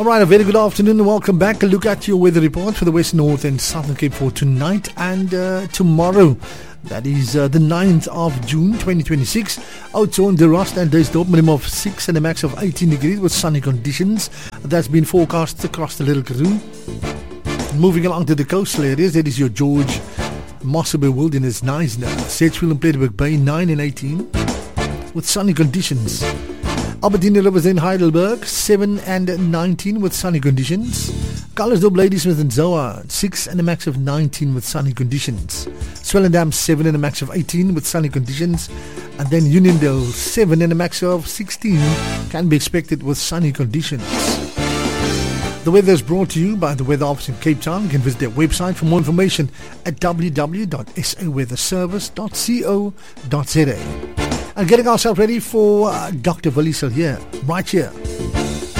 Alright, a very good afternoon and welcome back. A look at your weather report for the West, North and Southern Cape for tonight and tomorrow. That is the 9th of June 2026. Oudtshoorn, De Rust and Duisdorp, minimum of 6 and a max of 18 degrees with sunny conditions. That's been forecast across the Little Karoo. Moving along to the coastal areas, that is your George, Mossel Bay Wilderness, Knysna, Sedgefield and Plettenberg Bay, 9 and 18 with sunny conditions. Albertine Rivers in Heidelberg, 7 and 19 with sunny conditions. Calersdorp, Ladysmith and Zoa, 6 and a max of 19 with sunny conditions. Swellendam, 7 and a max of 18 with sunny conditions. And then Uniondale, 7 and a max of 16 can be expected with sunny conditions. The weather is brought to you by the Weather Office in Cape Town. You can visit their website for more information at www.saweatherservice.co.za. And getting ourselves ready for Dr. Willie Sillier, right here